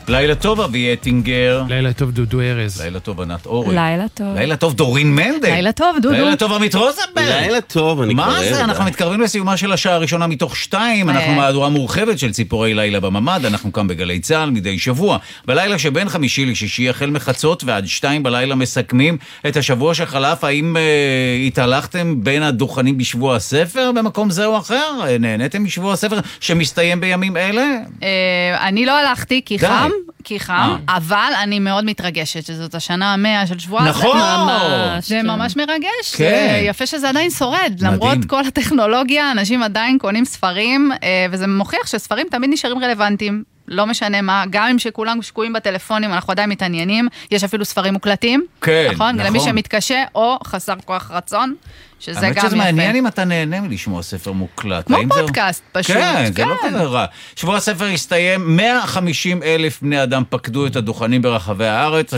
לילה טוב, אבי אטינגר. לילה טוב, דודו ארז. לילה טוב, ענת אורי. לילה טוב. לילה טוב, דורין מנדל. לילה טוב, דודו. לילה טוב, עמית רוזנברג. לילה טוב, אני קורא. מה זה? אנחנו מתקרבים לסיומה של השעה הראשונה מתוך 2. אנחנו מהדורה מורחבת של ציפורי לילה בממד. אנחנו כאן בגלי צהל מדי שבוע. בלילה שבין חמישי לשישי, החל מחצות ועד 2 בלילה מסכמים את השבוע שחלף. האם התהלכתם בין הדוכנים בשבוע הספר במקום זה או אחר? נהניתם משבוע הספר שמסתיים בימים אלה? אני לא הלכתי כי חם, אבל אני מאוד מתרגשת שזאת השנה ה-100 של שבוע. נכון. זה ממש מרגש. כן. יפה שזה עדיין שורד. מדהים. למרות כל הטכנולוגיה, אנשים עדיין קונים ספרים, וזה מוכיח שספרים תמיד נשארים רלוונטיים. לא משנה מה, גם אם שכולם שקועים בטלפונים, אנחנו עדיין מתעניינים, יש אפילו ספרים מוקלטים, כן, נכון? למי שמתקשה או חסר כוח רצון, שזה גם יפה. האמת שזה מעניין אם אתה נהנה מלשמוע ספר מוקלט. כמו פודקאסט פשוט. כן, זה לא כזה רע. שבוע הספר הסתיים, 150,000 בני אדם פקדו את הדוכנים ברחבי הארץ.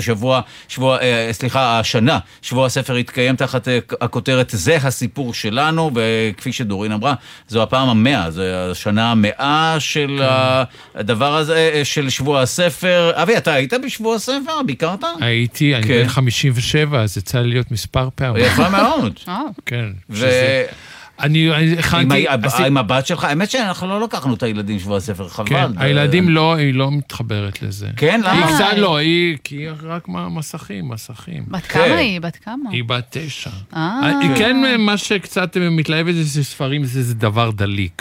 השנה, שבוע הספר התקיים תחת הכותרת זה הסיפור שלנו, וכפי שדורין אמרה, זו הפעם ה-100, זו השנה ה-100 של הדבר הזה, של שבוע הספר. אבי, אתה היית בשבוע הספר? ביקרת? הייתי, אני בן 57, אז יצא לי להיות מספר פעמים. יפה מאוד. כן. אני הכנתי... עם הבת שלך, האמת שאנחנו לא לקחנו את הילדים שבוע הספר, חבל. כן, הילדים לא, היא לא מתחברת לזה. כן, למה? היא קצת לא, כי היא רק מסכים. בת כמה היא? בת כמה? היא בת 9. היא כן, מה שקצת מתלהבת זה שספרים זה דבר דליק.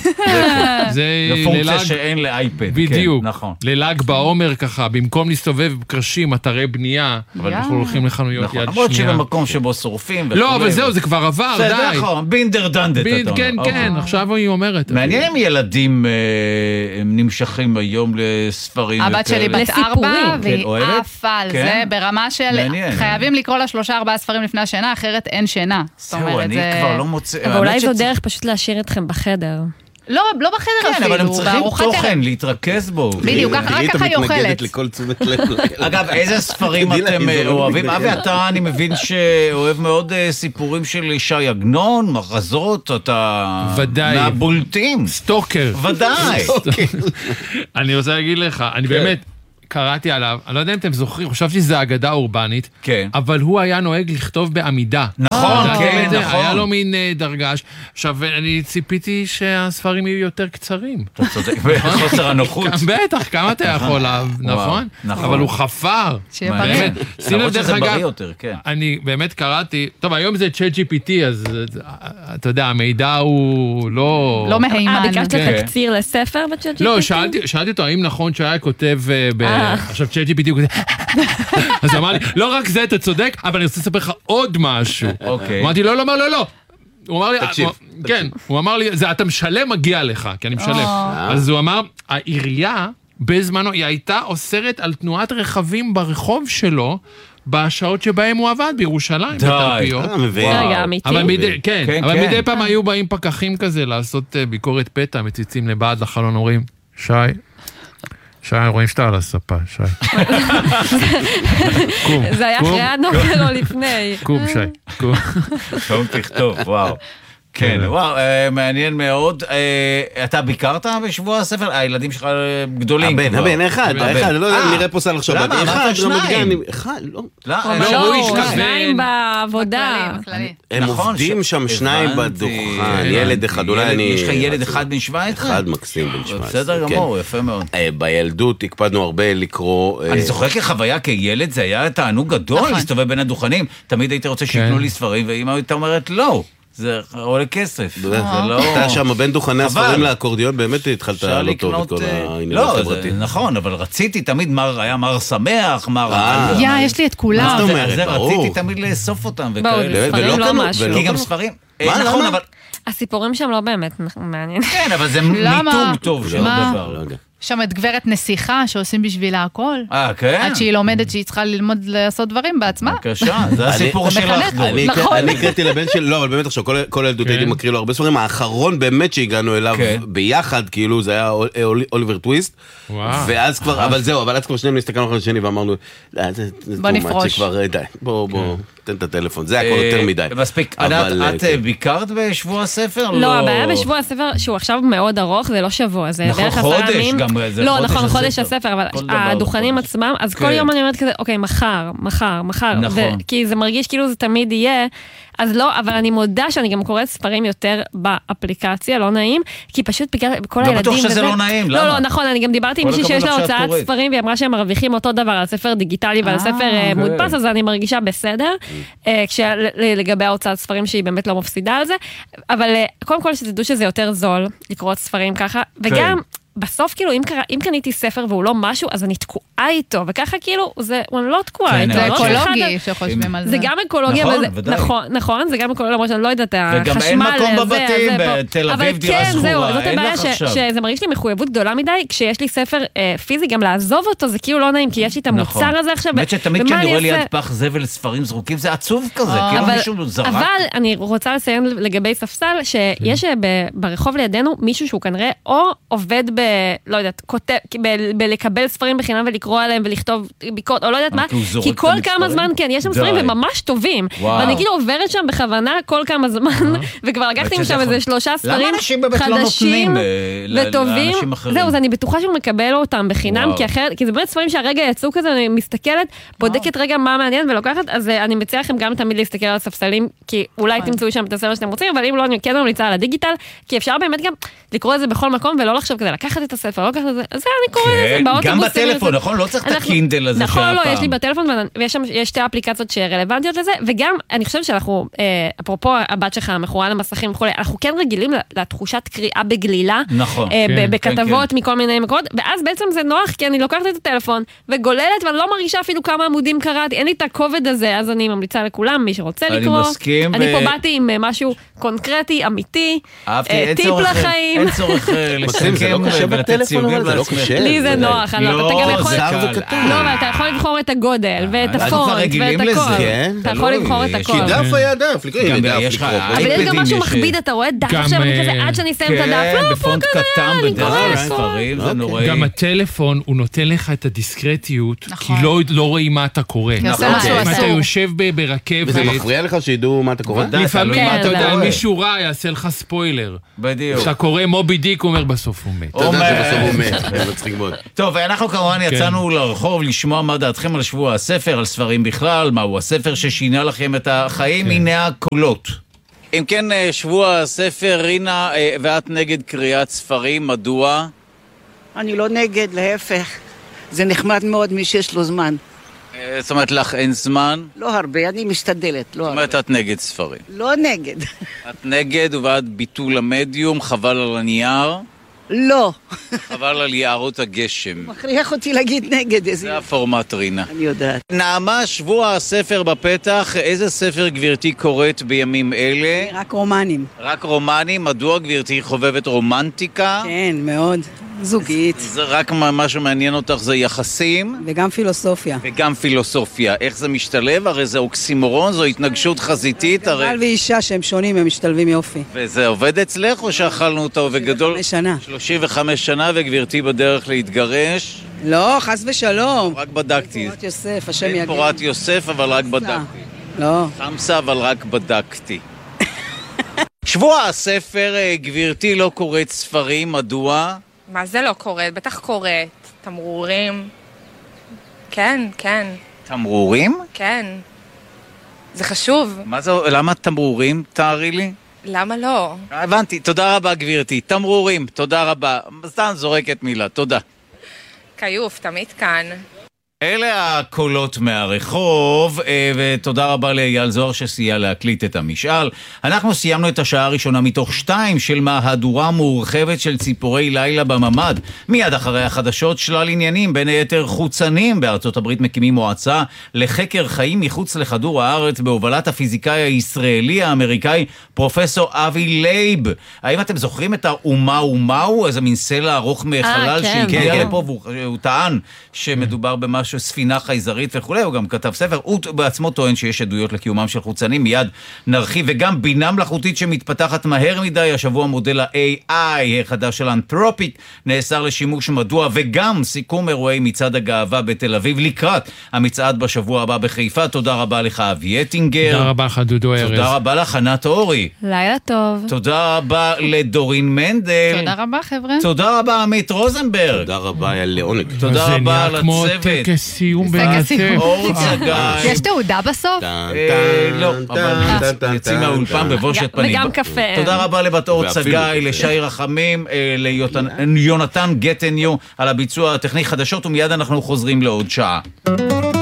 זה פונקציה שאין לאייפד. בדיוק. לל"ג בעומר ככה, במקום להסתובב בקרשים, אתרי בנייה, אנחנו הולכים לחנויות יד שנייה. למרות שבמקום שבו שורפים. לא, אבל זהו, זה כבר עבר, די. זה נכון, בינדר דנדת. כן, עכשיו היא אומרת. מעניין אם ילדים נמשכים היום לספרים. הבת שלי בת 4, והיא עפה על זה ברמה של חייבים לקרוא לה 3-4 ספרים לפני השינה, אחרת אין שינה. זהו, אני כבר לא מוצא. אבל אולי זו דרך פשוט להשאיר אתכם בחדר. לא בחדר אפילו. כן, אבל הם צריכים תוכן, להתרכז בו. בדיוק, רק ככה היא אוכלת. אגב, איזה ספרים אתם אוהבים? אבי, אתה, אני מבין שאוהב מאוד סיפורים של שי עגנון, מחזות, אתה... ודאי. מהבולטים. סטוקר. ודאי. אני רוצה להגיד לך, אני באמת... קראתי עליו, אני לא יודע אם אתם זוכרים, חשבתי שזה אגדה אורבנית, כן. אבל הוא היה נוהג לכתוב בעמידה. נכון, כן, נכון. היה לו מין דרגש. עכשיו, אני ציפיתי שהספרים יהיו יותר קצרים. אתה צודק, בחוסר הנוחות. בטח, כמה אתה יכול, נכון? אבל הוא חפר. שיהיה בריא. למרות שזה בריא יותר, כן. אני באמת קראתי, טוב, היום זה ChatGPT, אז אתה יודע, המידע הוא לא... לא מהימן. ביקשת תקציר לספר ב-ChatGPT? לא, שאלתי אותו, האם נכון שהיה כותב עכשיו ChatGPT הוא כזה, אז הוא אמר לי, לא רק זה, אתה צודק, אבל אני רוצה לספר לך עוד משהו. אמרתי, לא. הוא אמר לי, כן, הוא אמר לי, אתה משלם, מגיע לך, כי אני משלם. אז הוא אמר, העירייה, בזמנו, היא הייתה אוסרת על תנועת רכבים ברחוב שלו, בשעות שבהם הוא עבד בירושלים, בתלפיות. אבל מדי פעם היו באים פקחים כזה, לעשות ביקורת פתע, מציצים לבעד לחלון, אומרים, שי, רואים שאתה על הספה, שי. קום. זה היה אחרי הנוכל או לפני. קום, שי. קום תכתוב, וואו. כן, וואו, מעניין מאוד. אתה ביקרת בשבוע הספר? הילדים שלך גדולים. הבן, אחד, לא יודע, נראה פה סל שבת. אחד, אחד, לא. שניים בעבודה. הם עובדים שם 2 בדוכן, ילד אחד, אולי אני... יש לך ילד אחד בן 17? אחד מקסים בן 17. בסדר גמור, יפה מאוד. בילדות הקפדנו הרבה לקרוא... אני זוכר כחוויה כילד, זה היה תענוג גדול להסתובב בין הדוכנים. תמיד הייתי רוצה שיקנו לי ספרים, ואמא הייתה אומרת לא. זה עולה כסף. אתה שם בין דוכני הספרים לאקורדיון, באמת התחלת לא טוב את כל העניין החברתי. נכון, אבל רציתי תמיד, היה מר שמח, יש לי את כולם. מה זאת אומרת? רציתי תמיד לאסוף אותם. ספרים לא משהו. כי גם ספרים... נכון, אבל... הסיפורים שם לא באמת מעניין. כן, אבל זה מיתוג טוב של דבר. שם את גברת נסיכה שעושים בשבילה הכל. כן? עד שהיא לומדת שהיא צריכה ללמוד לעשות דברים בעצמה. בבקשה, זה הסיפור שלך. אני הקראתי לבן של, לא, אבל באמת עכשיו, כל הילדות הייתי מקריא לו הרבה ספרים, האחרון באמת שהגענו אליו ביחד, כאילו זה היה אוליבר טוויסט, ואז כבר, אבל זהו, אבל אז כבר שניהם נסתכלנו אחד לשני ואמרנו, בוא נפרוש. די, בוא, תן את הטלפון, זה הכל יותר מדי. מספיק, את ביקרת בשבוע הספר? לא, הבעיה בשבוע הספר שהוא עכשיו מאוד ארוך, זה לא שבוע, זה בערך 10 ימים. גם, זה לא, נכון, חודש הספר, אבל הדוכנים עצמם, אז כל יום אני אומרת כזה, אוקיי, מחר, נכון. כי זה מרגיש כאילו זה תמיד יהיה, אז לא, אבל אני מודה שאני גם קוראת ספרים יותר באפליקציה, לא נעים, כי פשוט בגלל כל הילדים... לא בטוח שזה לא נעים, למה? לא, נכון, אני גם דיברתי עם מישהי שיש לה הוצאת ספרים, והיא אמרה שהם מרוויחים אותו דבר על ספר דיגיטלי ועל ספר מודפס, אז אני מרגישה בסדר, לגבי ההוצאת ספרים שהיא באמת לא מפסידה על זה, אבל קודם כל שתדעו שזה יותר זול לקרוא ספרים ככה, וגם... בסוף כאילו אם קניתי ספר והוא לא משהו אז אני תקועה איתו וככה כאילו אני לא תקועה איתו. זה אקולוגי שחושבים על זה. זה גם אקולוגי, נכון, זה גם אקולוגי, למרות שאני לא יודעת, וגם אין מקום בבתים, בתל אביב דירה סחורה, אין לך עכשיו. שזה מרגיש לי מחויבות גדולה מדי, כשיש לי ספר פיזי גם לעזוב אותו, זה כאילו לא נעים, כי יש לי את המוצר הזה עכשיו. באמת שתמיד כשאני רואה ליד פח זבל ספרים זרוקים, זה עצוב כזה, כאילו מישהו זרק. אבל אני רוצה לציין לגבי ספסל, שיש ברחוב לידינו מישהו שהוא כנראה או עובד לא יודעת, בלקבל ספרים בחינם ולקרוא עליהם ולכתוב ביקורת, או לא יודעת מה, כי כל כמה זמן, כן, יש שם ספרים וממש טובים, ואני כאילו עוברת שם בכוונה כל כמה זמן, וכבר לקחתי שם איזה 3 ספרים חדשים וטובים, זהו, אז אני בטוחה שהוא מקבל אותם בחינם, כי זה באמת ספרים שהרגע יצאו כזה, אני מסתכלת, בודקת רגע מה מעניין ולוקחת, אז אני מציעה לכם גם תמיד להסתכל על הספסלים, כי אולי תמצאו שם את הספר שאתם רוצים, אבל אם לא, אני כן ממליצה על הדיגיטל, כי אפשר באמת גם לקרוא את זה בכל מקום ולא לחשוב כזה, לקחת את הספר, לא לקחת את זה, אז אני קוראת את זה באוטובוס. גם בטלפון, נכון? לא צריך את הקינדל הזה שהפעם. נכון, לא, יש לי בטלפון, ויש שם 2 אפליקציות שרלוונטיות לזה, וגם, אני חושבת שאנחנו, אפרופו הבת שלך, מכורה למסכים וכו', אנחנו כן רגילים לתחושת קריאה בגלילה, נכון. בכתבות מכל מיני מקומות, ואז בעצם זה נוח, כי אני לוקחת את הטלפון, וגוללת, ואני לא מרגישה אפילו כמה עמודים קראתי, אין לי את הכובד הזה, אז אני ממליצה לכולם, מי שרוצה לקרוא. אני פה באתי עם משהו קונקרטי, אמיתי, טיפ לחיים. אין צורך לשקם ולתת ציונים לעצמך. לי זה נוח, אתה גם יכול... לא, אבל אתה יכול לבחור את הגודל, ואת הפונט, ואת הכל. אתה יכול לבחור את הכל. כי דף היה דף, אבל יש גם משהו מכביד, אתה רואה דף עכשיו, אני כזה עד שאני אסיים את הדף, לא, פה כזה, אני קורא. גם הטלפון, הוא נותן לך את הדיסקרטיות, כי לא רואים מה אתה קורא. אם אתה יושב ברכבת... וזה מפריע לך שידעו מה אתה קורא? לפעמים, אתה יודע, מישהו רע יעשה לך ספוילר. בדיוק. כשאתה קורא מובי דיק, הוא אומר בסוף הוא מת. אתה יודע שבסוף הוא מת, מצחיק מאוד. טוב, אנחנו כמובן יצאנו לרחוב לשמוע מה דעתכם על שבוע הספר, על ספרים בכלל, מהו הספר ששינה לכם את החיים, הנה הקולות. אם כן, שבוע הספר, רינה, ואת נגד קריאת ספרים, מדוע? אני לא נגד, להפך. זה נחמד מאוד מי שיש לו זמן. זאת אומרת, לך אין זמן? לא הרבה, אני משתדלת, לא הרבה. זאת אומרת, את נגד ספרים. לא נגד. את נגד ובעד ביטול המדיום, חבל על הנייר? לא. חבל על יערות הגשם. מכריח אותי להגיד נגד איזה... זה הפורמט, רינה. אני יודעת. נעמה, שבוע הספר בפתח, איזה ספר גברתי קוראת בימים אלה? רק רומנים. רק רומנים? מדוע גברתי חובבת רומנטיקה? כן, מאוד. זוגית. זה רק מה שמעניין אותך זה יחסים? וגם פילוסופיה. וגם פילוסופיה. איך זה משתלב? הרי זה אוקסימורון, זו התנגשות חזיתית. בעל ואישה שהם שונים, הם משתלבים יופי. וזה עובד אצלך או שאכלנו אותו וגדול? 35 שנה. 35 שנה וגברתי בדרך להתגרש? לא, חס ושלום. רק בדקתי. פורת יוסף, השם יגן. אין פורת יוסף, אבל רק בדקתי. לא. חמסה, אבל רק בדקתי. שבוע הספר, גברתי לא קוראת ספרים, מדוע? מה זה לא קוראת? בטח קוראת. תמרורים. כן, כן. תמרורים? כן. זה חשוב. מה זה, למה תמרורים? תארי לי. למה לא? הבנתי, תודה רבה גברתי. תמרורים, תודה רבה. סתם זורקת מילה, תודה. קיוף, תמיד כאן. אלה הקולות מהרחוב, ותודה רבה לאייל זוהר שסייע להקליט את המשאל. אנחנו סיימנו את השעה הראשונה מתוך 2 של מהדורה מורחבת של ציפורי לילה בממד. מיד אחרי החדשות שלל עניינים, בין היתר חוצנים. בארצות הברית מקימים מועצה לחקר חיים מחוץ לכדור הארץ בהובלת הפיזיקאי הישראלי האמריקאי פרופסור אבי לייב. האם אתם זוכרים את האומה? איזה מין סלע ארוך מחלל שהגיע לפה, והוא טען שמדובר במשהו ספינה חייזרית וכו', הוא גם כתב ספר, הוא בעצמו טוען שיש עדויות לקיומם של חוצנים, מיד נרחיב, וגם בינה מלאכותית שמתפתחת מהר מדי, השבוע מודל ה-AI החדש של אנתרופיק נאסר לשימוש מדוע, וגם סיכום אירועי מצעד הגאווה בתל אביב לקראת המצעד בשבוע הבא בחיפה. תודה רבה לך אבי אטינגר. תודה רבה לך דודו ארז. תודה רבה לך ענת אורי. לילה טוב. תודה רבה לדורין מנדל. תודה רבה חבר'ה. תודה רבה עמית רוזנברג. תודה רבה, היה לעונג. תודה רבה לצוות. כמו טקס סיום בעצם. אור צגי. יש תעודה בסוף? לא, אבל יוצאים מהאולפן בבושת פנים. וגם קפה. תודה רבה לבת אור צגי, לשי רחמים, ליונתן גטניו על הביצוע הטכני. חדשות ומיד אנחנו חוזרים לעוד שעה.